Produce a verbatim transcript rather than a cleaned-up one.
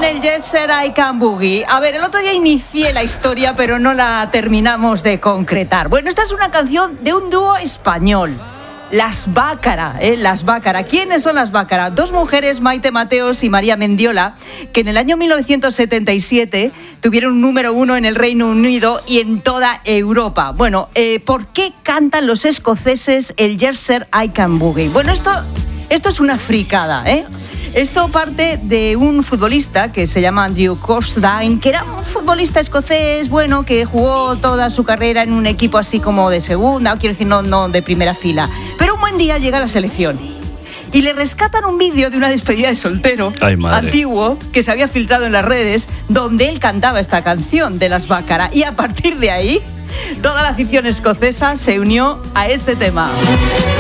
con el Jet Set I Can Boogie. A ver, el otro día inicié la historia, pero no la terminamos de concretar. Bueno, esta es una canción de un dúo español. Las Bácara, ¿eh? Las Bácara. ¿Quiénes son las Bácara? Dos mujeres, Maite Mateos y María Mendiola, que en el año mil novecientos setenta y siete tuvieron un número uno en el Reino Unido y en toda Europa. Bueno, eh, ¿por qué cantan los escoceses el Jet Set I Can Boogie? Bueno, esto, esto es una fricada, ¿eh? Esto parte de un futbolista que se llama Andrew Costain, que era un futbolista escocés, bueno, que jugó toda su carrera en un equipo así como de segunda, o quiero decir, no, no de primera fila. Pero un buen día llega a la selección y le rescatan un vídeo de una despedida de soltero antiguo que se había filtrado en las redes, donde él cantaba esta canción de las Bácara. Y a partir de ahí, toda la afición escocesa se unió a este tema.